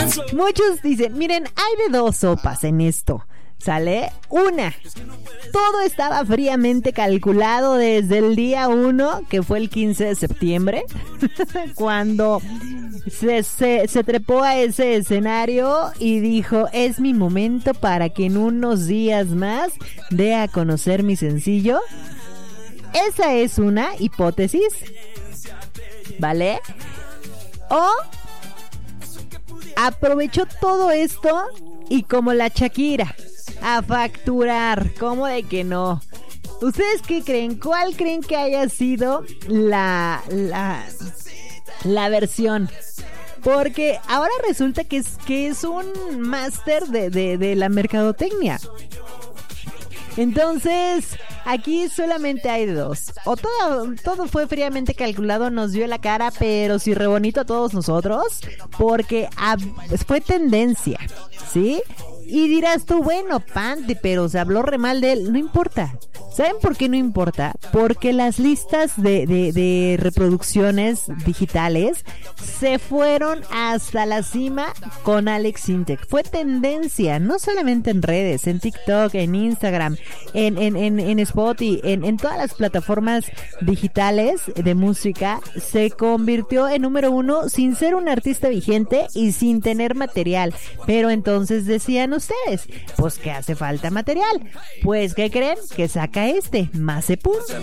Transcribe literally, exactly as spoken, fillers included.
Muchos dicen, miren, hay de dos sopas en esto. ¿Sale? Una, todo estaba fríamente calculado desde el día uno, que fue el quince de septiembre, cuando se, se, se trepó a ese escenario y dijo, es mi momento para que en unos días más dé a conocer mi sencillo. Esa es una hipótesis, ¿vale? O aprovechó todo esto y como la Shakira, a facturar. ¿Cómo de que no? ¿Ustedes qué creen? ¿Cuál creen que haya sido la la, la versión? Porque ahora resulta que es, que es un máster de, de, de la mercadotecnia. Entonces, aquí solamente hay dos. O todo, todo fue fríamente calculado, nos dio la cara, pero sí re bonito a todos nosotros, porque a, fue tendencia, ¿sí? Y dirás tú, bueno, Pante, pero se habló re mal de él. No importa. ¿Saben por qué no importa? Porque las listas de, de, de reproducciones digitales se fueron hasta la cima con Alex Sintek. Fue tendencia, no solamente en redes, en TikTok, en Instagram, en, en, en, en Spotify, en, en todas las plataformas digitales de música. Se convirtió en número uno sin ser un artista vigente y sin tener material. Pero entonces decían ustedes, pues que hace falta material. Pues, ¿qué creen? Que saca este Mazepún.